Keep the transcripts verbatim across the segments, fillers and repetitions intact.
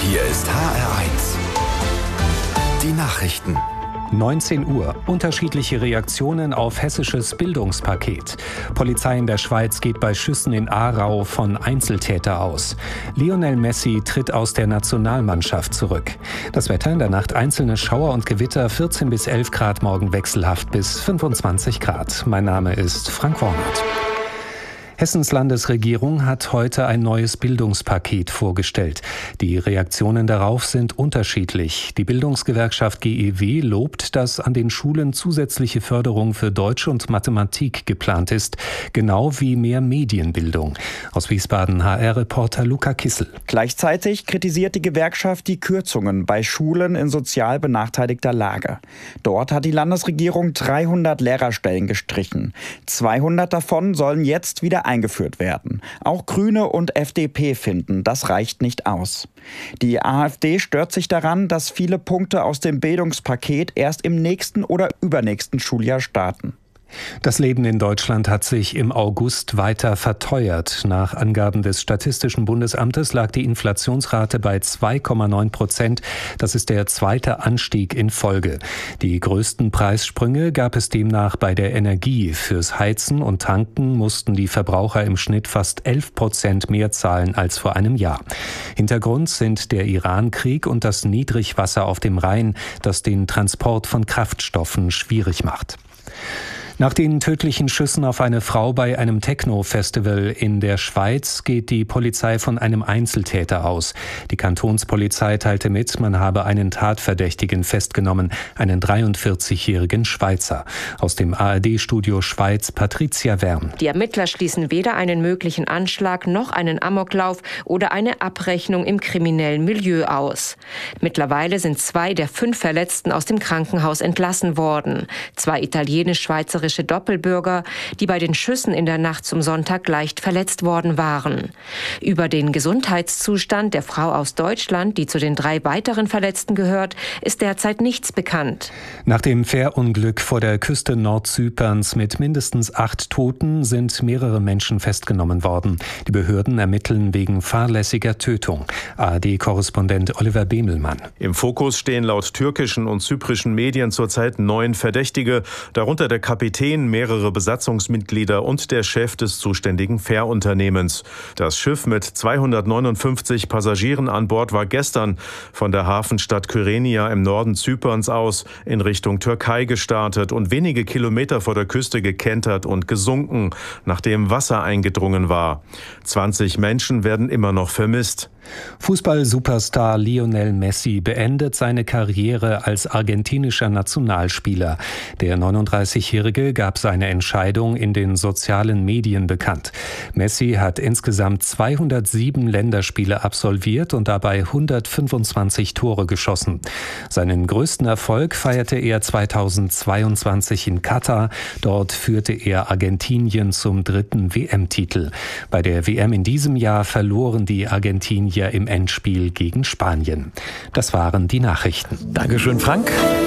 Hier ist H R eins. Die Nachrichten. neunzehn Uhr. Unterschiedliche Reaktionen auf hessisches Bildungspaket. Polizei in der Schweiz geht bei Schüssen in Aarau von Einzeltäter aus. Lionel Messi tritt aus der Nationalmannschaft zurück. Das Wetter in der Nacht: einzelne Schauer und Gewitter, vierzehn bis elf Grad, morgen wechselhaft bis fünfundzwanzig Grad. Mein Name ist Frank Wornert. Hessens Landesregierung hat heute ein neues Bildungspaket vorgestellt. Die Reaktionen darauf sind unterschiedlich. Die Bildungsgewerkschaft G E W lobt, dass an den Schulen zusätzliche Förderung für Deutsch und Mathematik geplant ist, genau wie mehr Medienbildung. Aus Wiesbaden H R-Reporter Luca Kissel. Gleichzeitig kritisiert die Gewerkschaft die Kürzungen bei Schulen in sozial benachteiligter Lage. Dort hat die Landesregierung dreihundert Lehrerstellen gestrichen. zweihundert davon sollen jetzt wieder eingeführt werden. Auch Grüne und F D P finden, das reicht nicht aus. Die AfD stört sich daran, dass viele Punkte aus dem Bildungspaket erst im nächsten oder übernächsten Schuljahr starten. Das Leben in Deutschland hat sich im August weiter verteuert. Nach Angaben des Statistischen Bundesamtes lag die Inflationsrate bei zwei Komma neun Prozent. Das ist der zweite Anstieg in Folge. Die größten Preissprünge gab es demnach bei der Energie. Fürs Heizen und Tanken mussten die Verbraucher im Schnitt fast elf Prozent mehr zahlen als vor einem Jahr. Hintergrund sind der Iran-Krieg und das Niedrigwasser auf dem Rhein, das den Transport von Kraftstoffen schwierig macht. Nach den tödlichen Schüssen auf eine Frau bei einem Techno-Festival in der Schweiz geht die Polizei von einem Einzeltäter aus. Die Kantonspolizei teilte mit, man habe einen Tatverdächtigen festgenommen, einen dreiundvierzigjährigen Schweizer. Aus dem A R D-Studio Schweiz Patricia Wern. Die Ermittler schließen weder einen möglichen Anschlag noch einen Amoklauf oder eine Abrechnung im kriminellen Milieu aus. Mittlerweile sind zwei der fünf Verletzten aus dem Krankenhaus entlassen worden. Zwei italienisch-schweizerische Doppelbürger, die bei den Schüssen in der Nacht zum Sonntag leicht verletzt worden waren. Über den Gesundheitszustand der Frau aus Deutschland, die zu den drei weiteren Verletzten gehört, ist derzeit nichts bekannt. Nach dem Fährunglück vor der Küste Nordzyperns mit mindestens acht Toten sind mehrere Menschen festgenommen worden. Die Behörden ermitteln wegen fahrlässiger Tötung. A R D-Korrespondent Oliver Bemelmann. Im Fokus stehen laut türkischen und zyprischen Medien zurzeit neun Verdächtige, darunter der Kapitän, mehrere Besatzungsmitglieder und der Chef des zuständigen Fährunternehmens. Das Schiff mit zweihundertneunundfünfzig Passagieren an Bord war gestern von der Hafenstadt Kyrenia im Norden Zyperns aus in Richtung Türkei gestartet und wenige Kilometer vor der Küste gekentert und gesunken, nachdem Wasser eingedrungen war. zwanzig Menschen werden immer noch vermisst. Fußball-Superstar Lionel Messi beendet seine Karriere als argentinischer Nationalspieler. Der neununddreißigjährige gab seine Entscheidung in den sozialen Medien bekannt. Messi hat insgesamt zweihundertsieben Länderspiele absolviert und dabei hundertfünfundzwanzig Tore geschossen. Seinen größten Erfolg feierte er zweitausendzweiundzwanzig in Katar. Dort führte er Argentinien zum dritten W M-Titel. Bei der W M in diesem Jahr verloren die Argentinier im Endspiel gegen Spanien. Das waren die Nachrichten. Dankeschön, Frank.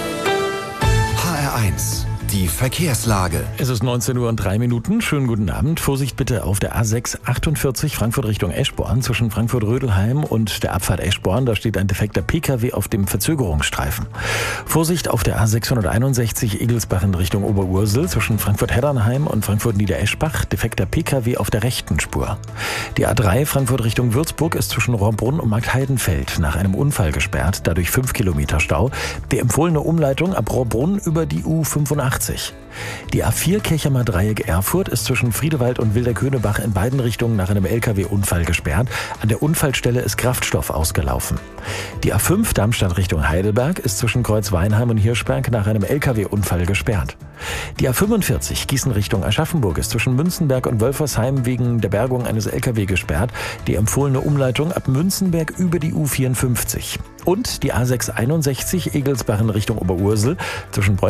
H R eins. Die Verkehrslage. Es ist neunzehn Uhr und drei Minuten. Schönen guten Abend. Vorsicht bitte auf der A sechs achtundvierzig Frankfurt Richtung Eschborn zwischen Frankfurt-Rödelheim und der Abfahrt Eschborn. Da steht ein defekter P K W auf dem Verzögerungsstreifen. Vorsicht auf der A sechshunderteinundsechzig Egelsbach in Richtung Oberursel zwischen Frankfurt-Heddernheim und Frankfurt-Niedereschbach. Defekter P K W auf der rechten Spur. Die A drei Frankfurt Richtung Würzburg ist zwischen Rohrbrunn und Marktheidenfeld nach einem Unfall gesperrt. Dadurch fünf Kilometer Stau. Die empfohlene Umleitung ab Rohrbrunn über die U fünfundachtzig. Die A vier Kirchheimer Dreieck Erfurt ist zwischen Friedewald und Wilderkönebach in beiden Richtungen nach einem L K W-Unfall gesperrt. An der Unfallstelle ist Kraftstoff ausgelaufen. Die A fünf Darmstadt Richtung Heidelberg ist zwischen Kreuzweinheim und Hirschberg nach einem L K W-Unfall gesperrt. Die A fünfundvierzig Gießen Richtung Aschaffenburg ist zwischen Münzenberg und Wölfersheim wegen der Bergung eines L K W gesperrt. Die empfohlene Umleitung ab Münzenberg über die U vierundfünfzig. Und die A sechshunderteinundsechzig Egelsbach in Richtung Oberursel zwischen